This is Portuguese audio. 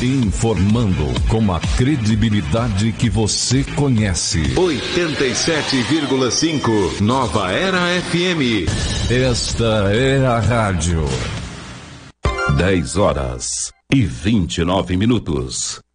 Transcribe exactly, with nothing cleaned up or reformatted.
Informando com a credibilidade que você conhece. oitenta e sete vírgula cinco Nova Era F M. Esta é a rádio. dez horas e vinte e nove minutos.